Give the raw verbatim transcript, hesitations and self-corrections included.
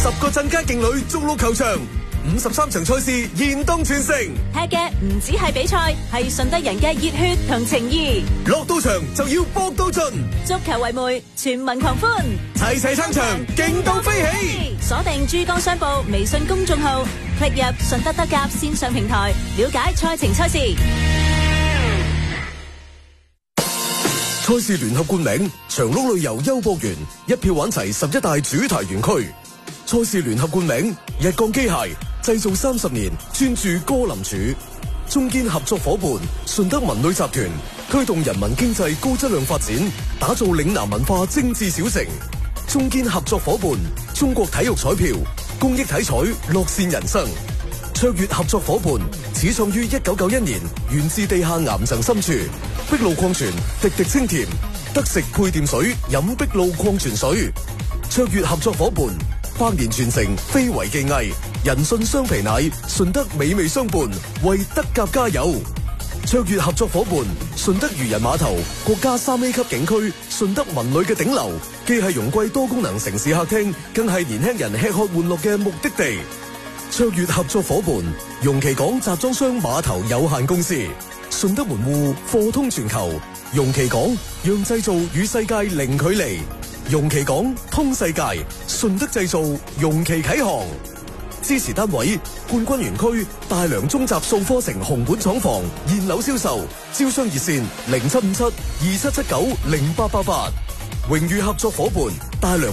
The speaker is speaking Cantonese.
個鎮街勁旅逐鹿球場，五十三場賽事現當全城。 踢嘅唔止係比賽，係順德人嘅熱血同情義。 落到場就要搏到盡， 足球為媒，全民狂歡， 齊齊撐場，勁到飛起。 鎖定珠江商報微信公眾號，click入順德德甲線上平台，了解賽程賽事。 賽事聯合冠名長隆旅遊優博園，一票玩齊十一大主題園區。賽事聯合冠名日鋼機械，製造三十年，專注歌林柱。中堅合作伙伴順德文旅集團，推動人民經濟高質量發展，打造嶺南文化精緻小城。中堅合作伙伴中國體育彩票，公益體彩，樂善人生。卓越合作伙伴始創於一九九一年，源自地下岩層深處，碧露礦泉，滴滴清甜，得食配電水，飲碧露礦泉水。卓越合作伙伴百年傳承，非遺技藝，人信雙皮奶，順德美味相伴，為德甲加油。卓越合作伙伴順德漁人碼頭，國家三 A 級景區，順德文旅嘅頂流，既係容桂多功能城市客廳，更係年輕人吃喝玩樂嘅目的地。卓越合作伙伴容其港集裝箱碼頭有限公司，順德門戶貨通全球，容其港讓製造與世界零距離，容其港通世界，順德製造，容其啟航。支持單位冠軍園區大良中集數科城紅本廠房現樓銷售，招商熱線零七五七二七七九零八八八。榮譽合作伙伴大良